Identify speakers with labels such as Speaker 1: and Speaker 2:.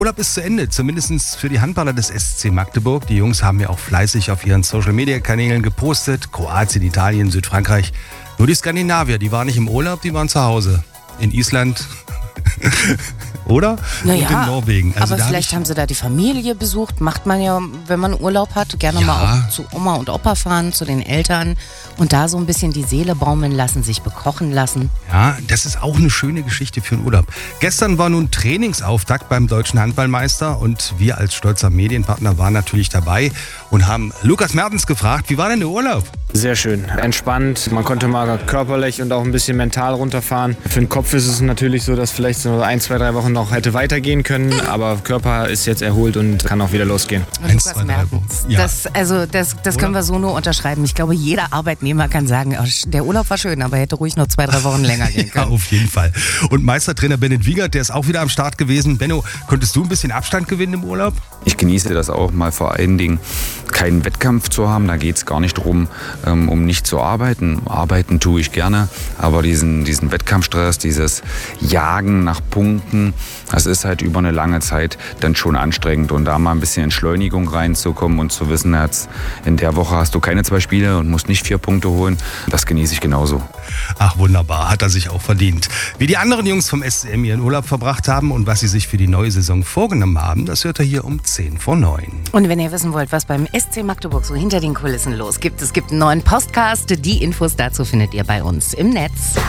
Speaker 1: Urlaub ist zu Ende, zumindest für die Handballer des SC Magdeburg. Die Jungs haben ja auch fleißig auf ihren Social-Media-Kanälen gepostet. Kroatien, Italien, Südfrankreich. Nur die Skandinavier, die waren nicht im Urlaub, die waren zu Hause. In Island, oder?
Speaker 2: Naja,
Speaker 1: und in Norwegen.
Speaker 2: Also aber vielleicht haben sie da die Familie besucht. Macht man ja, wenn man Urlaub hat, gerne mal auch zu Oma und Opa fahren, zu den Eltern. Und da so ein bisschen die Seele baumeln lassen, sich bekochen lassen.
Speaker 1: Ja, das ist auch eine schöne Geschichte für einen Urlaub. Gestern war nun Trainingsauftakt beim Deutschen Handballmeister und wir als stolzer Medienpartner waren natürlich dabei und haben Lukas Mertens gefragt, wie war denn der Urlaub?
Speaker 3: Sehr schön, entspannt. Man konnte mal körperlich und auch ein bisschen mental runterfahren. Für den Kopf ist es natürlich so, dass vielleicht so 1, 2, 3 Wochen noch hätte weitergehen können. Aber Körper ist jetzt erholt und kann auch wieder losgehen.
Speaker 2: Lukas Mertens, ja. Das können wir so nur unterschreiben. Ich glaube, jeder Arbeitnehmer kann sagen, der Urlaub war schön, aber hätte ruhig noch 2, 3 Wochen länger gehen können.
Speaker 1: Ja, auf jeden Fall. Und Meistertrainer Bennett Wiegert, der ist auch wieder am Start gewesen. Benno, konntest du ein bisschen Abstand gewinnen im Urlaub?
Speaker 4: Ich genieße das auch mal vor allen Dingen, keinen Wettkampf zu haben. Da geht es gar nicht darum, um nicht zu arbeiten. Arbeiten tue ich gerne, aber diesen Wettkampfstress, dieses Jagen nach Punkten, das ist halt über eine lange Zeit dann schon anstrengend. Und da mal ein bisschen Entschleunigung reinzukommen und zu wissen, jetzt in der Woche hast du keine 2 Spiele und musst nicht 4 Punkte holen, das genieße ich genauso.
Speaker 1: Ach wunderbar, hat er sich auch verdient. Wie die anderen Jungs vom SCM ihren Urlaub verbracht haben und was sie sich für die neue Saison vorgenommen haben, das hört ihr hier um 10:09.
Speaker 2: Und wenn ihr wissen wollt, was beim SC Magdeburg so hinter den Kulissen los gibt, es gibt einen neuen Podcast. Die Infos dazu findet ihr bei uns im Netz.